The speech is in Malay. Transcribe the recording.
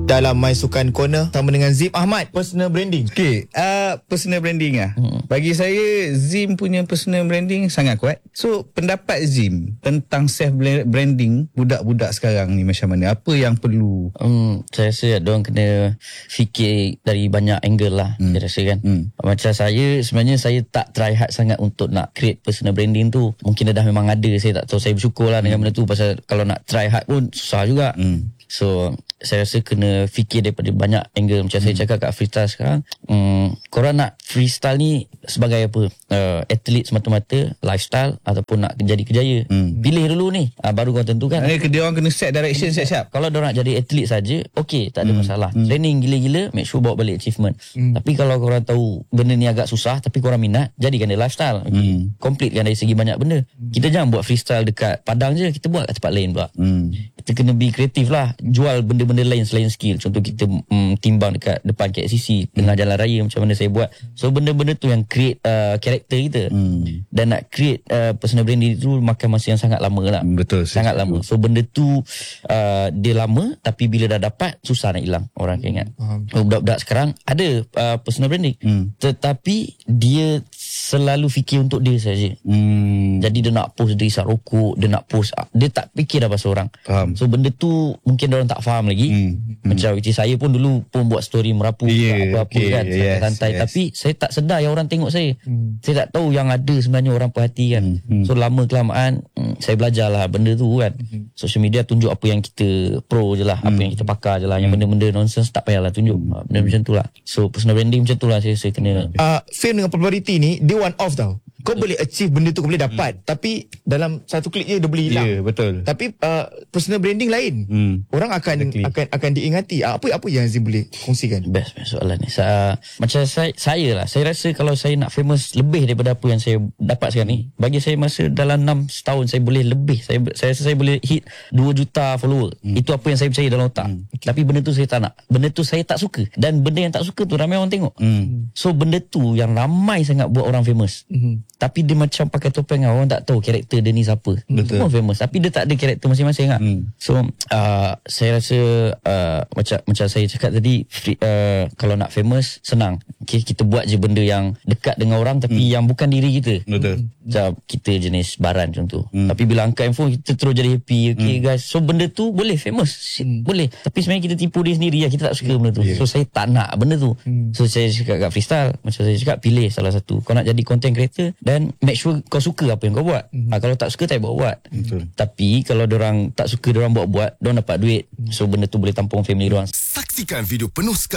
dalam My Sukan Corner sama dengan Zim Ahmad, personal branding. Okay, personal branding bagi saya Zim punya personal branding sangat kuat. So pendapat Zim tentang self branding budak-budak sekarang ni macam mana? Apa yang perlu? Saya rasa diorang kena fikir dari banyak angle lah. Saya rasa kan. Macam saya, sebenarnya saya tak try hard sangat untuk nak create personal branding tu. Mungkin dah memang ada, saya tak tahu. Saya bersyukur lah dengan benda tu, pasal kalau nak try hard pun susah juga. So saya rasa kena fikir daripada banyak angle. Macam saya cakap kat freestyle sekarang, korang nak freestyle ni sebagai apa? Atlet semata-mata, lifestyle, ataupun nak jadi kejaya. Pilih dulu ni, baru kau tentukan. Dia orang kena set direction siap-siap. Kalau diorang nak jadi atlet saja, okey, tak ada masalah. Training gila-gila, make sure bawa balik achievement. Tapi kalau korang tahu benda ni agak susah, tapi korang minat, jadikan dia lifestyle. Completekan dari segi banyak benda. Kita jangan buat freestyle dekat Padang je, kita buat kat tempat lain pula. Kita kena be kreatif lah, jual benda-benda lain selain skill. Contoh kita timbang dekat depan KLCC, tengah jalan raya, macam mana saya buat. So benda-benda tu yang create karakter kita. Dan nak create personal branding tu makan masa yang sangat lama lah. Betul, sangat lama. So benda tu dia lama, tapi bila dah dapat susah nak hilang. Orang akan ingat. Budak-budak sekarang ada personal branding, tetapi dia selalu fikir untuk dia saja. Jadi dia nak post dia isap rokok, dia nak post, dia tak fikir dah pasal orang. Faham. So benda tu mungkin orang tak faham lagi. Macam which is saya pun dulu pun buat story merapu, apa-apa kan, santai-santai. Tapi saya tak sedar yang orang tengok saya. Saya tak tahu yang ada sebenarnya orang perhatikan. So lama kelamaan saya belajar lah benda tu kan. Social media tunjuk apa yang kita pro je lah, apa yang kita pakar je lah. Yang benda-benda nonsense tak payahlah tunjuk. Benda macam tu lah. So personal branding macam tu lah saya kena. Fame dengan popularity ni, dia one off tau. Kau boleh achieve benda tu, kau boleh dapat, tapi dalam satu klik je dia boleh hilang. Betul. Tapi personal branding lain. Orang akan diingati. Apa yang Zim boleh kongsikan? Best soalan ni. Macam saya lah, saya rasa kalau saya nak famous lebih daripada apa yang saya dapat sekarang ni, bagi saya masa dalam 6 tahun saya boleh lebih. Saya rasa saya boleh hit 2 juta follower. Itu apa yang saya percaya dalam otak. Tapi benda tu saya tak nak. Benda tu saya tak suka. Dan benda yang tak suka tu ramai orang tengok. So benda tu yang ramai sangat buat orang famous. Tapi dia macam pakai topeng, orang tak tahu karakter dia ni siapa. Betul. Semua famous, tapi dia tak ada karakter masing-masing lah. So saya rasa macam saya cakap tadi, kalau nak famous senang. Okay, kita buat je benda yang dekat dengan orang, tapi yang bukan diri kita. Betul. Macam kita jenis baran contoh. Tapi bila angkat handphone kita terus jadi happy. Okay guys, so benda tu boleh famous, boleh. Tapi sebenarnya kita tipu diri sendiri lah, kita tak suka benda tu. So saya tak nak benda tu. So saya cakap kat freestyle, macam saya cakap, pilih salah satu. Kau nak jadi content creator, dan make sure kau suka apa yang kau buat. Kalau tak suka, tak buat. Tapi kalau diorang tak suka, diorang buat, diorang dapat duit. So benda tu boleh tampung family diorang. Saksikan video penuh sekali